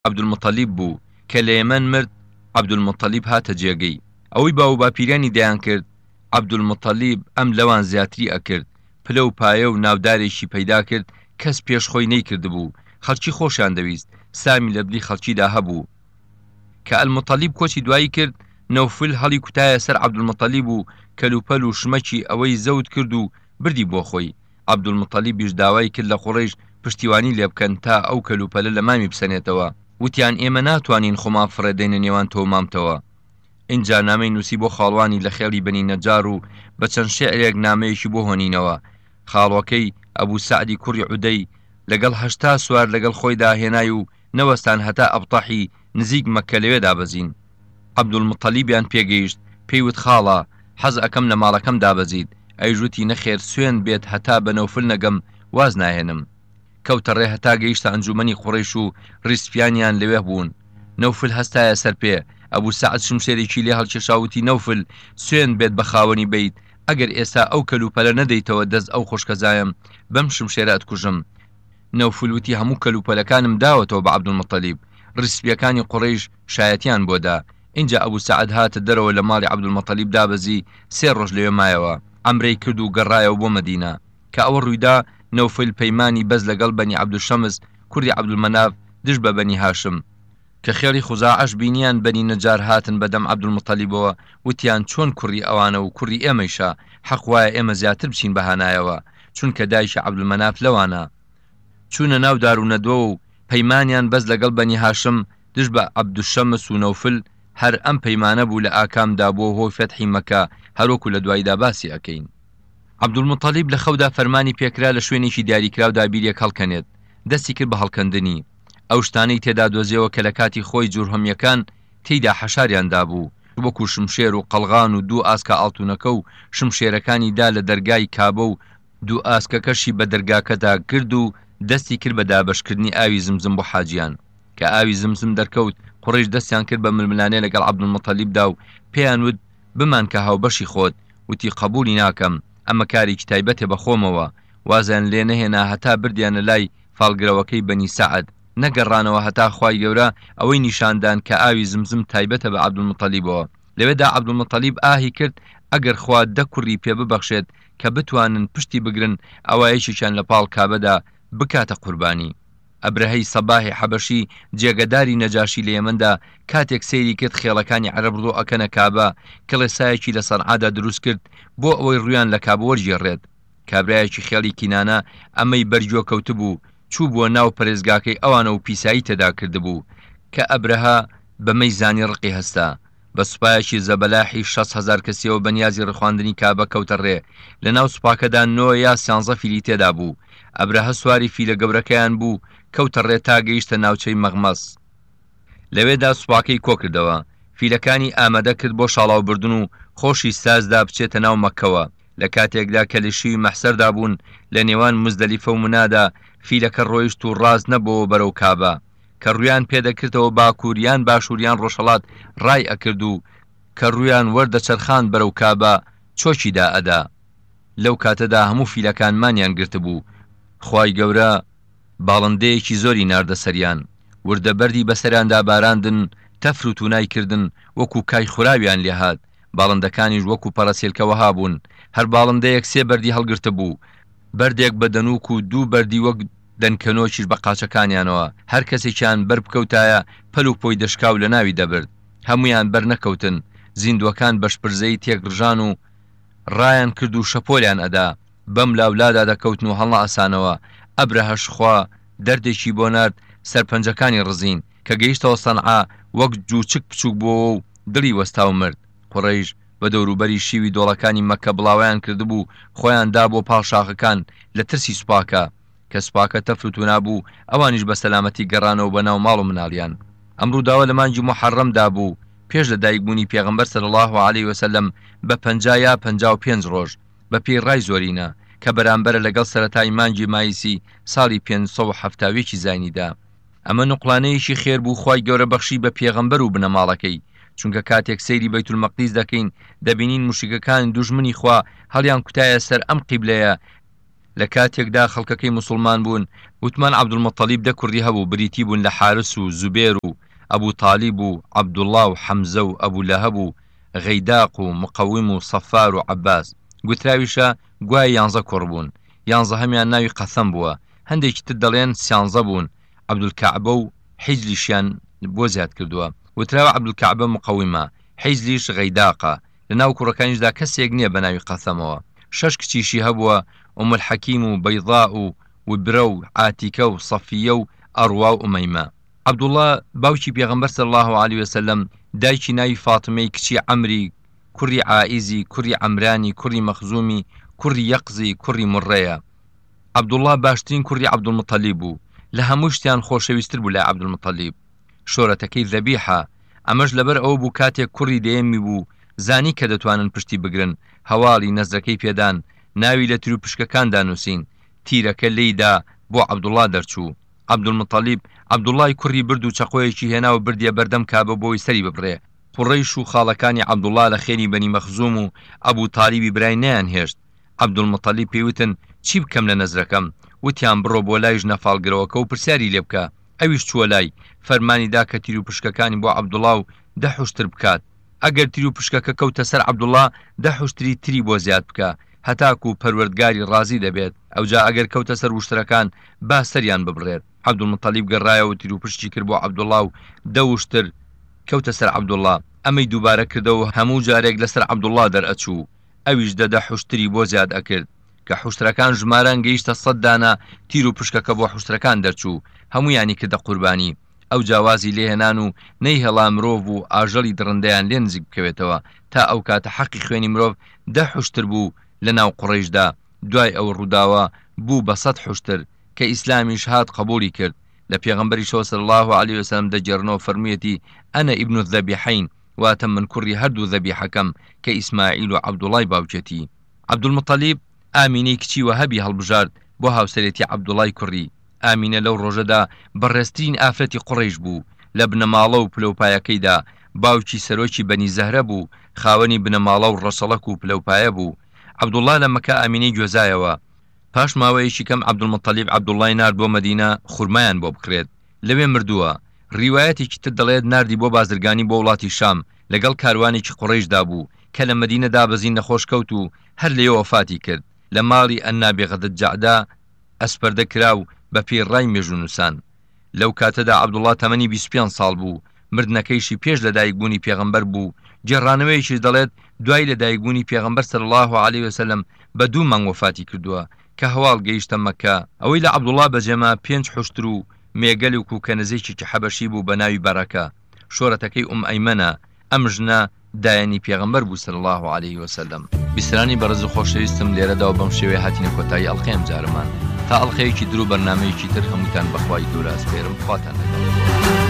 عەبدولموتەلیب بوو کە لە یەمەن مرد. عەبدولموتەلیب هاتە جێگەی ئەوەی باو باپیرانی دەیان کرد. عەبدولموتەلیب ئەم لەوان زیاتری ئەکرد، پلە و پایە و ناودارێکی پەیدا کرد کەس پێشخۆی نەیکردبوو. خەڵکی خۆشیان دەویست، سامی لە دڵی خەڵکیدا هەبوو. کە ئەلموتەلیب کۆچی دوایی کرد، نەوفل هەڵی کوتایە سەر عەبدولموتەلیب و کەلوپەل و شمەکی ئەوەی زەوت کرد و بردی بۆ خۆی. عەبدولموتەلیبیش داوای کرد لە قوڕەیش پشتیوانی لێ بکەن تا ئەو کەلوپەلە لە مامی بسەنێتەوە. وتیان ئێمە ناتوانین خۆمان فڕێدەینە نێوان تۆ مامتەوە. اینجا نامەی نووسی بۆ خاڵوانی لە خێڵی بەنی نەجار و بە چەند شێعرێک نامەیەکی بۆ هۆنینەوە. خاڵۆکەی ئەبوو سعدی کوڕی عودەی لەگەڵ 80 سوار لەگەڵ خۆیدا هێنای و نەوەستان هەتا ئەبتەحی نزیک مەککە لەوێدا بەزین. عەبدولموتەلیبیان پێگەیشت، پێیوت خاڵە حەز ئەەکەم لە ماڵەکەم دابەزیت. ئەیژوتی نەخێر سوێن بێت هەتا بە نەوفل نەگەم واز ناهێنم. کەوتە ڕێ هەتا گەیشتە ئەنجومەنی قوڕیش و ڕیسپیانیان لەوێ بوون. نەوفل هەستایە سەر پێ. ئەبوو سەعد شمشێرێکی لێ هەڵکێشاوتی نەوفل سوێن بێت بە خاوەنی بیت، ئەگەر ئێستا ئەو کەلوپەلە نەدەیتەوە دەست ئەو خوشکەزایم بەم شمشێرە ئەتکوژم. نەوفل وتی هەموو کەلوپەلەکانم داوەتەوە بە عەبدولموتەلیب. ڕیسپیەکانی قوڕیش شایەتیان بۆدا. اینجا ئەبوو سەعد هاتە دەرەوە لە ماڵی عەبدولموتەلیب دابەزی، 3 ڕۆژ لەوێ مایەوە. ئەمرەی کرد و گەڕایەوە بۆ مەدینە. کە ئەوە ڕوویدا، نەوفل پەیمانی بەز لەگەڵ بەنی عەبدولشەمس کوردی عەبدولمەناف دژ بە بەنی هاشم. کە خێڵی خوزاعەش بینیان بەنی نەجار هاتن بەدەم عەبدولموتەلیبەوە، وتیان چۆن کوڕی ئەوانە و کوڕی ئێمەیشە، حەق وایە ئێمە زیاتر بچین بەهانایەوە، چونکە دایشە عەبدولمەناف لەوانە. چوونە ناو دارونەدووە و پەیمانیان بەز لەگەڵ بەنی هاشم دژ بە عەبدولشەمس و نەوفل. هەر ئەم پەیمانە بوو لە ئاکامدا بۆ هۆی فەتحی مەکە، هەروەکو لە دوایدا باسی ئەکەین. عەبدولموتەلیب لە خەودا فەرمانی پێکرا لە شوێنێکی دیاریکراودا بیرێک هەڵکەنێت. دەستی کرد بە هەڵکەندنی. ئەو شتانەی تێدا دۆزیەوە کە لە کاتی خۆی جورهەمیەکان تێیدا حەشاریاندا بوو، وەکو شمشێر و قەڵغان و 2 ئاسکە ئاڵتونەکە و شمشێرەکانی دا لە دەرگای کابە و 2 ئاسکەکەشی بە دەرگاکەدا گرد و دەستی کرد بە دابەشکردنی ئاوی زمزم بۆ حاجیان. کە ئاوی زمزم دەرکەوت، قوڕیش دەستیان کرد بە ململانێ لەگەڵ عەبدولموتەلیبدا و پێیان وت بمان کە هاوبەشی خۆت. وتی قبولی ناکەم، ئەمە کارێکی تایبەتێ بە خۆمەوە. وازیان لێ نەهێنا هەتا بردیانە لای فالگرەوەکەی بەنی سەعد. نەگەڕانەوە هەتا خوای گەورە ئەوەی نیشاندان کە ئاوی زمزم تایبەتە بە عەبدولموتەلیبەوە. لەوێدا عەبدولموتەلیب ئاهی کرد ئەگەر خوا 10 کوڕی پێ ببەخشێت کە بتوانن پشتی بگرن ئەوایەکیان لە پاڵ کابەدا بکاتە قوربانی. ئەبرەهەی سەباهی حەبەشی جێگەداری نەجاشی لە یەمەندا کاتێک سەیری کرد خێڵەکانی عەرەب ڕۆ ئەکەنە کابە، کڵێسایەکی لە سەنعادا دروست کرد بۆ ئەوەی ڕویان لە کابە وەرگێڕێت. کابرایەکی خێڵی کینانە ئەمەی بەرگوە کەوتبوو، چوو بۆ ناو پەرێزگاکەی ئەوانە و پیسایی تێدا کردبوو کە ئەبرەها بەمەی زانی ڕقی هەستا. بە سوپایەکی زەبەلاحی 6,000 کەسیەوە بەنیازی ڕخواندنی کابە کەوتە ڕێ. لە ناو سوپاکەدا 9 یا 13 فیلی تێدا بوو. ئەبرەها سواری فیلە گەورەکەیان بوو، کەوتە ڕێ تا گەیشتە ناوچەی مەغمەس. لەوێدا سوپاکەی کۆکردەوە، فیلەکانی ئامادە کرد بۆ شاڵاوبردن و خۆشی سازدا بچێتە ناو مەککەوە. لە کاتێکدا کە لە شیوی مەحسەردا بوون لە نێوان مزدەلیفە و منادا، فیلەکە ڕۆیشت و ڕاز نەبەوە بەرەو کابە. کە ڕویان پێدەکردەوە باکووریان باشووریان ڕۆژهەڵات ڕای ئەکرد و کە ڕویان وەردەچەرخاند بەرەو کابە چۆچیدا ئەدا. لەو کاتەدا هەموو فیلەکانمانیان گرتبوو. خوای گەورە باڵندەیەکی زۆری ناردە سەریان، وردەبەردی بەسەریاندا باراندن، تەفر و توونای کردن وەکو کای خوراویان لێهات. باڵندەکانیش وەکو پەرەسێلکەوە هابوون. هەر باڵندەیەک 3 بەردی هەڵگرتە بوو، بەردێک بە دەنووک و 2 بەردی وەک دەنکەنۆکیش بە قاچەکانیانەوە. هەر کەسێکیان بەر بکەوتایە پەل و پۆی دەشکاو لە ناوی دەبرد. هەمویان بەر نەکەوتن. زیندوەکان بەشپرزەی تێکڕژان و ڕایان کرد و شەپۆلیان ئەدا. بەم لاولادا دەکەوتن و هەڵە ئەسانەوە. ئەبرەهەش خوا دەردێکی بۆ نارد سەرپەنجەکانی ڕزین کە گەیشتەوە سەنعا وەک جووچک بچووک بووە و دڵی وەستا و مرد. قوڕەیش بە دەوروبەری شیوی دۆڵەکانی مەککە بڵاویان کردبوو، خۆیان دا بۆ پاڵ شاخەکان لە ترسی سوپاکە. کە سوپاکە تەفروت و نابوو، ئەوانیش بە سەلامەتی گەڕانەوە بە ناو ماڵ و مناڵیان. ئەمڕوو داوە لە مانگی محەڕەمدا بوو، پێش لە دایکبوونی پێغەمبەر صلی الله علیه وسلم بە 50 یا 55 ڕۆژ، بە پێی ڕای زۆرینە کە بەرامبەرە لەگەڵ سەرەتای مانگی مایسی ساڵی 570 زاینیدا. ئەمە نوقلانەیەکی خێر بوو خوای گەورە بەخشی بە پێغەمبەر و بنەماڵەکەی، چونکە کاتێک سەیری بەیت المەقدیس دەکەین دەبینین موشکەکان دوژمنی خوا هەڵیان کوتایە سەر ئەم قیبلەیە لە کاتێکدا خەڵکەکەی مسلمان بوون وتمان عەبدولمەتەلیب دە کوڕی هەبوو بریتی بوون لە حارس و زوبێر و ئەبوو تالیب و عەبدوڵڵا و حەمزە و ئەبوو لەهەب و غەیداق و مقەویم و سەفار و عەباس گوتراویشە گوای 11 کوڕ بوون 11 هەمیان ناوی قەسەم بووە هەندێکی تر دەڵێن 13 بوون عەبدولکەعبە و حیجلیشیان بۆ زیاد کردووە وتراوە عەبدولکەعبە مقەویمە حیجلیش غەیداقە لەناو کوڕەکانیشدا کەسێک نییە بە ناوی قەسەمەوە 6 کچیشی هەبووە ئوم الحەکیم و بەیضا و وبرە و عاتیکە و سەفیە و ئەڕوا و ئومەیمە عەبدوڵڵا باوکی پێغەمبەر صلی الله علیه وسلم دایکی ناوی فاتمەی کچی عەمری کوڕی عائیزی کوڕی عەمرانی کوڕی مەخزومی کوڕی یەقزی کوڕی مڕەیە عەبدوڵڵا باشترین کوڕی عەبدولمەتەلیب بوو لە هەموو شتیان خۆشەویستتر بوو لای عەبدولمەتەلیب شۆرەتەکەی ذەبیحە ئەمەش لەبەر ئەوە بوو کاتێک کوڕی دەیەمی بوو زانی کە دەتوانن پشتی بگرن هەواڵی نەزرەکەی پێدان ناوی لە تیر و پشکەکاندا نووسین تیرەکە لێیدا بۆ عەبدوڵڵا دەرچوو عەبدولمەتەلیب عەبدوڵڵای کوڕی برد و چەقۆیەکی هێنا و بردیە بەردەم کابە بۆی سەری ببڕێ قوڕەیش و خاڵەکانی عەبدوڵڵا لە خێنی بەنی مەخزوم و ئەبوو تالیبی برای نەیان هێشت عەبدولمەتەلیب پێیوتن چی بکەم لە نەزرەکەم وتیان بڕۆ بۆ لای ژنەفاڵگرەوەکە و پرسیاری لێ بکە ئەویش چووە لای فەرمانیدا کە تیر و پشکەکانی بۆ عەبدوڵڵا و 10 حوشتر بکات ئەگەر تیر و پشکەکە کەوتە سەر عەبدوڵڵا 10 حوشتری تری بۆ زیاد بکە هەتاکو پەروەردگاری ڕازی دەبێت ئەوجا ئەگەر کەوتە سەر وشترەکان با سەریان ببڕێت عەبدولمەتەلیب گەڕایەوە تیر و پشتی کرد بۆ عەبدوڵڵا و 10 وشتر کەوتە سەر عەبدوڵڵا ئەمەی دووبارە کردەوە هەموو جارێک لەسەر عەبدوڵڵا دەرئەچوو ئەویش 10 حوشتری بۆ زیاد ئەکرد کە حوشترەکان ژماران گەیشتە 100 دانە تیر و پشکەکە بۆ حوشترەکان دەرچوو هەموویانی کردە قوربانی ئەو جیاوازی لێهێنان و نەی هێڵا مرۆڤ و ئاژەڵی درڕندەیان لێ نزیک بکەوێتەوە تا ئەو کاتە حەقی خوێنی مرۆڤ 10 حوشتر بوو لە ناو قوڕەیشدا دوای ئەو ڕووداوە بوو بە 100 حوشتر کە ئیسلامیش هات قبولی کرد لە پێغەمبەری صلی الله علیه وسلم دەجێڕنەوە فەرموویەتی ئەنە ئیبن الذەبیحەین واتە من کوڕی هەردوو ذەبیحەکەم کە ئیسماعیل و عەبدوڵڵای باوکێتی عەبدولمەتەلیب ئامینەی کچی وەهەبی هەڵبژارد بۆ هاوسەرێتی عەبدوڵای کوڕی ئامینە لەو ڕۆژەدا بەڕێزترین ئافرەتی قوڕەیش بوو لە بنەماڵە و پلەپایەکەیدا باوکی سەرۆکی بەنی زەهرە بوو خاوەنی بنەماڵە و ڕەشەڵەک و پلەپایە بوو عەبدوڵڵا لە مەکە ئامینەی گوێزایەوە پاش ماوەیەکی کەم عەبدولمەتەلیب عەبدوڵڵای نارد بۆ مەدینە خورمایان بۆ بکرێت لەوێ مردووە ڕیوایەتێکی تر دەڵێت ناردی بۆ بازرگانی بۆ وڵاتی شام لەگەڵ کاروانێکی قوڕەیشدا بوو کە لە مەدینەدا بەزین نەخۆشکەوت و هەر لێەوە وەفاتی کرد لە ماڵی ئەنابێ غەدەجەعدا ئەسپەردە کراو بە پێڕای مێژونووسان لەو کاتەدا عەبدوڵڵا تەمەنی 25 ساڵ بوو مردنەکەیشی پێش لە دایکبوونی پێغەمبەر بوو جێڕانەوەیەکی دەڵێت دوای لە دایکبوونی پێغەمبەر صلی الله علیه وسلم بە 2 مانگ وەفاتی کردووە کە هەواڵ گەیشتە مەکە ئەوەی لە عەبدوڵڵا بەجێما 5 حوشتر و مێگەلێک و کەنەزێکی حەبەشی بوو بە ناوی بەرەکە شۆرەتەکەی ئەیمەنە ئەم ژنە دایانی پێغەمبەر بوو صلی الله علیه وسلم بیسرانی بەڕێز و خۆشەویستم لێرەداوە بەم شێوەیە هاتینە کۆتایی ئەڵقەی ئەم جارەمان تا ئەڵقەیەکی در و بەرنامەیەکی تر هەمووتان بەخوای گەورە ئەسپێرم خواتان لەگەڵ